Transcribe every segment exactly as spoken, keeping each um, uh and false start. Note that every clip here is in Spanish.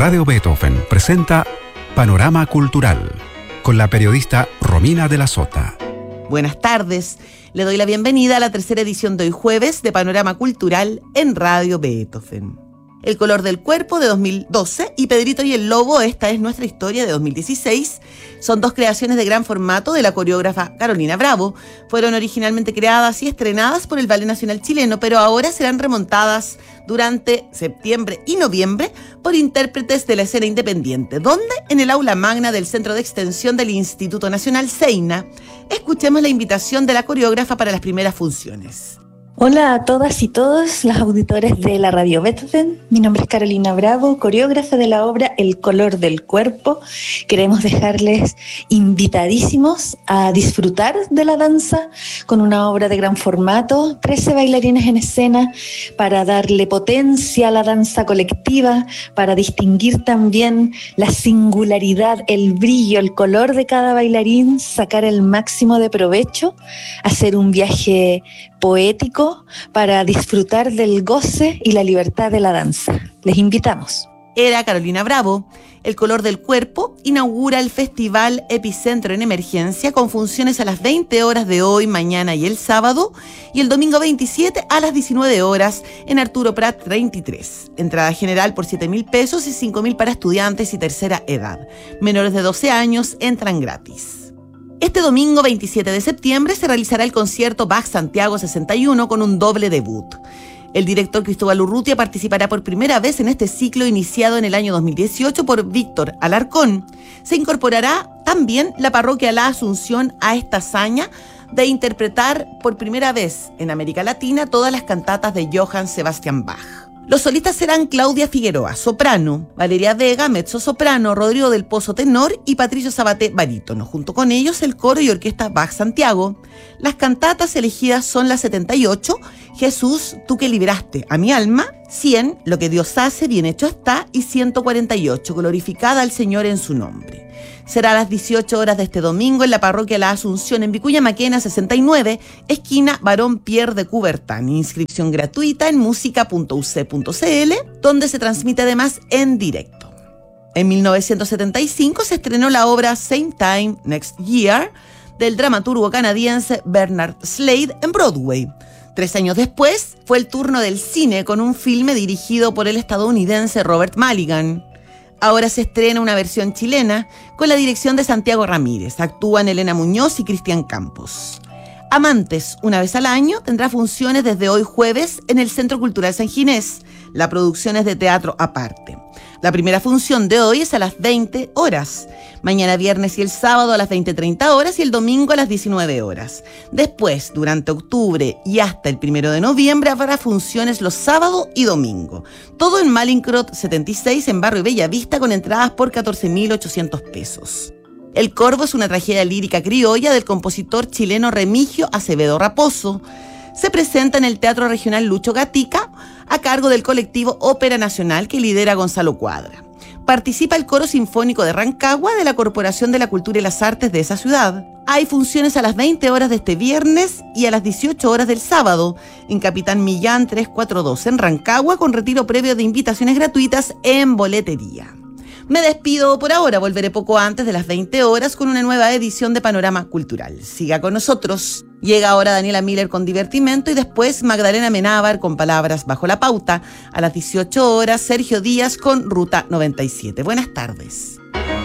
Radio Beethoven presenta Panorama Cultural con la periodista Romina de la Sota. Buenas tardes, le doy la bienvenida a la tercera edición de hoy jueves de Panorama Cultural en Radio Beethoven. El color del cuerpo de dos mil doce y Pedrito y el Lobo, esta es nuestra historia de dos mil dieciséis. Son dos creaciones de gran formato de la coreógrafa Carolina Bravo. Fueron originalmente creadas y estrenadas por el Ballet Nacional Chileno, pero ahora serán remontadas durante septiembre y noviembre por intérpretes de la escena independiente. ¿Dónde? En el aula magna del Centro de Extensión del Instituto Nacional Seina. Escuchemos la invitación de la coreógrafa para las primeras funciones. Hola a todas y todos los auditores de la Radio Beethoven. Mi nombre es Carolina Bravo, coreógrafa de la obra El color del cuerpo. Queremos dejarles invitadísimos a disfrutar de la danza con una obra de gran formato, trece bailarines en escena para darle potencia a la danza colectiva, para distinguir también la singularidad, el brillo, el color de cada bailarín, sacar el máximo de provecho, hacer un viaje poético para disfrutar del goce y la libertad de la danza. Les invitamos. Era Carolina Bravo. El color del cuerpo inaugura el Festival Epicentro en Emergencia con funciones a las veinte horas de hoy, mañana y el sábado, y el domingo veintisiete a las diecinueve horas en Arturo Prat treinta y tres. Entrada general por siete mil pesos y cinco mil para estudiantes y tercera edad. Menores de doce años entran gratis. Este domingo veintisiete de septiembre se realizará el concierto Bach Santiago sesenta y uno con un doble debut. El director Cristóbal Urrutia participará por primera vez en este ciclo iniciado en el año dos mil dieciocho por Víctor Alarcón. Se incorporará también la parroquia La Asunción a esta hazaña de interpretar por primera vez en América Latina todas las cantatas de Johann Sebastian Bach. Los solistas serán Claudia Figueroa, soprano, Valeria Vega, mezzo-soprano, Rodrigo del Pozo, tenor y Patricio Sabaté, barítono. Junto con ellos, el coro y orquesta Bach Santiago. Las cantatas elegidas son las setenta y ocho, Jesús, tú que liberaste a mi alma, cien, Lo que Dios hace, bien hecho está, y ciento cuarenta y ocho, Glorificada al Señor en su nombre. Será a las dieciocho horas de este domingo en la parroquia La Asunción en Vicuña Maquena sesenta y nueve, esquina Barón Pierre de Coubertin. Inscripción gratuita en música punto u c punto c l, donde se transmite además en directo. En mil novecientos setenta y cinco se estrenó la obra Same Time Next Year del dramaturgo canadiense Bernard Slade en Broadway. Tres años después fue el turno del cine con un filme dirigido por el estadounidense Robert Mulligan. Ahora se estrena una versión chilena con la dirección de Santiago Ramírez. Actúan Elena Muñoz y Cristian Campos. Amantes, una vez al año, tendrá funciones desde hoy jueves en el Centro Cultural San Ginés. La producción es de teatro aparte. La primera función de hoy es a las veinte horas. Mañana viernes y el sábado a las veinte treinta horas y el domingo a las diecinueve horas. Después, durante octubre y hasta el primero de noviembre, habrá funciones los sábados y domingo. Todo en Malincrot setenta y seis en Barrio Bellavista con entradas por catorce mil ochocientos pesos. El Corvo es una tragedia lírica criolla del compositor chileno Remigio Acevedo Raposo. Se presenta en el Teatro Regional Lucho Gatica a cargo del colectivo Ópera Nacional que lidera Gonzalo Cuadra. Participa el Coro Sinfónico de Rancagua de la Corporación de la Cultura y las Artes de esa ciudad. Hay funciones a las veinte horas de este viernes y a las dieciocho horas del sábado en Capitán Millán trescientos cuarenta y dos en Rancagua con retiro previo de invitaciones gratuitas en boletería. Me despido por ahora, volveré poco antes de las veinte horas con una nueva edición de Panorama Cultural. Siga con nosotros. Llega ahora Daniela Miller con Divertimento y después Magdalena Menábar con Palabras bajo la pauta. A las dieciocho horas, Sergio Díaz con Ruta noventa y siete. Buenas tardes.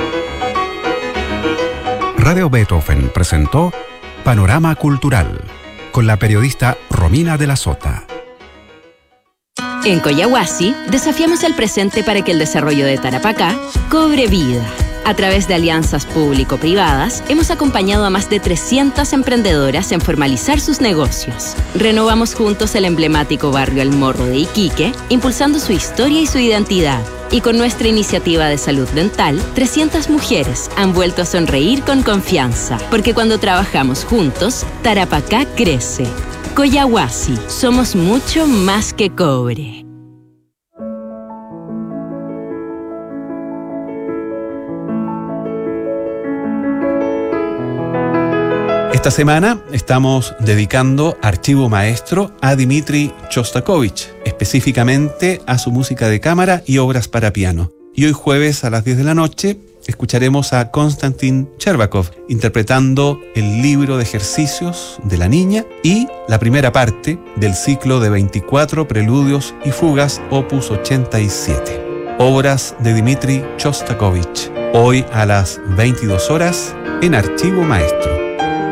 Radio Beethoven presentó Panorama Cultural con la periodista Romina de la Sota. En Coyahuasi, desafiamos el presente para que el desarrollo de Tarapacá cobre vida. A través de alianzas público-privadas, hemos acompañado a más de trescientas emprendedoras en formalizar sus negocios. Renovamos juntos el emblemático barrio El Morro de Iquique, impulsando su historia y su identidad. Y con nuestra iniciativa de salud dental, trescientas mujeres han vuelto a sonreír con confianza. Porque cuando trabajamos juntos, Tarapacá crece. Coyahuasi, somos mucho más que cobre. Esta semana estamos dedicando Archivo Maestro a Dmitri Shostakovich, específicamente a su música de cámara y obras para piano. Y hoy jueves a las diez de la noche escucharemos a Konstantin Chervakov interpretando el libro de ejercicios de la niña y la primera parte del ciclo de veinticuatro preludios y fugas opus ochenta y siete, obras de Dmitri Shostakovich, hoy a las veintidós horas en Archivo Maestro.